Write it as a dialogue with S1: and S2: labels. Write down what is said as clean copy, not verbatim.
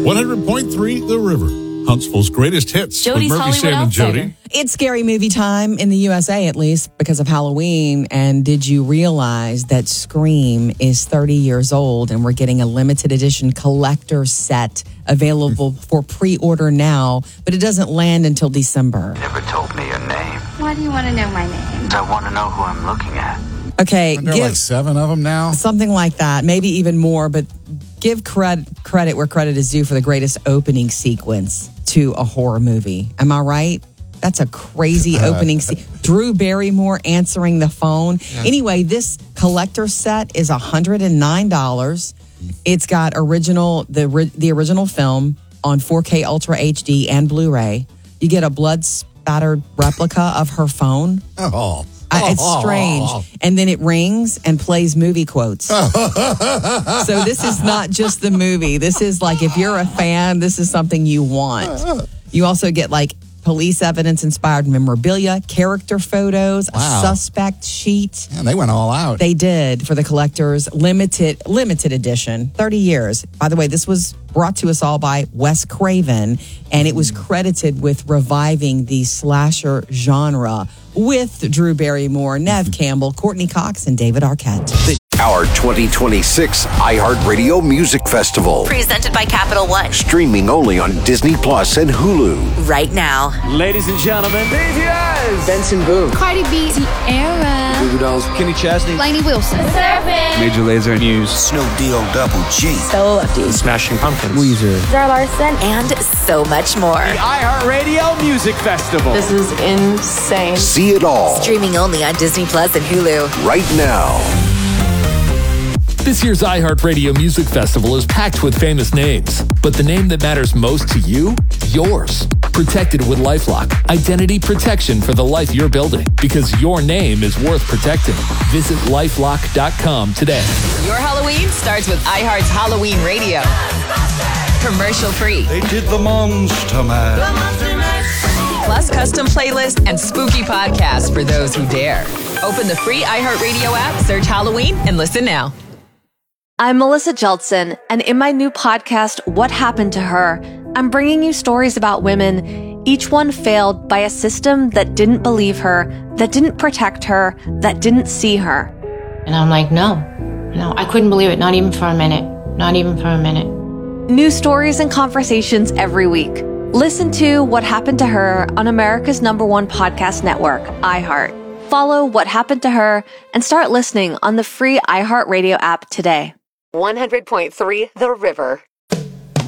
S1: 100.3 The River, Huntsville's greatest hits.
S2: Jody's
S1: with Murphy,
S2: Hollywood
S1: Sam, and Jody.
S2: Outsider.
S3: It's scary movie time in the USA, at least because of Halloween. And did you realize that Scream is 30 years old and we're getting a limited edition collector set available for pre-order now, but it doesn't land until December.
S4: Never told me your name.
S5: Why do you want to know my name?
S4: I want to know who I'm looking at.
S3: Okay,
S6: Aren't there like 7 of them now?
S3: something like that, maybe even more, but give credit where credit is due for the greatest opening sequence to a horror movie. Am I right? That's a crazy opening scene. Drew Barrymore answering the phone. Anyway, this collector set is $109. It's got the original film on 4K Ultra HD and Blu-ray. You get a blood-spattered replica of her phone.
S6: Oh.
S3: It's strange. And then it rings and plays movie quotes. So this is not just the movie. This is like, if you're a fan, this is something you want. You also get like police evidence inspired memorabilia, character photos, a suspect sheet.
S6: Man, they went all out.
S3: They did for the collectors. Limited edition, 30 years. By the way, this was brought to us all by Wes Craven, and it was credited with reviving the slasher genre with Drew Barrymore, Neve Campbell, Courtney Cox, and David Arquette.
S7: Our 2026 iHeartRadio Music Festival.
S2: Presented by Capital One.
S7: Streaming only on Disney Plus and Hulu.
S2: Right now.
S8: Ladies and gentlemen, BTS.
S9: Benson Boone.
S5: Cardi B. Tierra.
S9: Goo Goo Dolls. Kenny Chesney.
S5: Lainey Wilson. Surfing.
S8: Major Lazer News.
S4: Snoop Double G.
S5: Stella Lefty.
S8: Smashing Pumpkins.
S9: Weezer.
S5: Zara Larson.
S2: And so much more.
S8: The iHeartRadio Music Festival.
S5: This is insane.
S7: See it all
S2: Streaming only on Disney Plus and Hulu.
S7: right now.
S10: This year's iHeartRadio Music Festival is packed with famous names, but the name that matters most to you? Yours. Protected with LifeLock. Identity protection for the life you're building, because your name is worth protecting. Visit LifeLock.com today.
S11: Your Halloween starts with iHeart's Halloween Radio. Commercial free.
S4: They did the Monster Mash.
S11: Plus custom playlists and spooky podcasts for those who dare. Open the free iHeartRadio app, search Halloween, and listen now.
S12: I'm Melissa Jeltsin, and in my new podcast, What Happened to Her, I'm bringing you stories about women, each one failed by a system that didn't believe her, that didn't protect her, that didn't see her.
S5: And I'm like, no, I couldn't believe it. Not even for a minute. Not even for a minute.
S12: New stories and conversations every week. Listen to What Happened to Her on America's #1 podcast network, iHeart. Follow What Happened to Her and start listening on the free iHeartRadio app today.
S2: 100.3 The River.